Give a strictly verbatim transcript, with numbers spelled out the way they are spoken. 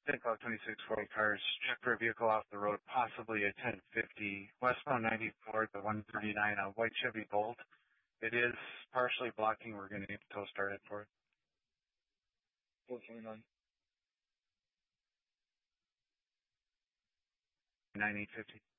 Saint Cloud twenty-six forty cars, check for a vehicle off the road, possibly a ten fifty, westbound ninety-four to one thirty-nine, a white Chevy Bolt. It is partially blocking. We're going to need to tow start it for it. four twenty-nine. nine eight fifty.